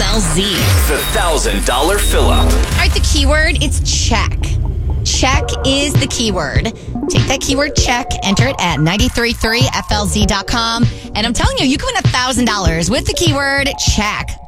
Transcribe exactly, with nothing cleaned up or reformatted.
L Z. The one thousand dollars fill-up. All right, the keyword, it's check. Check is the keyword. Take that keyword check, enter it at nine three three F L Z dot com. And I'm telling you, you can win one thousand dollars with the keyword check.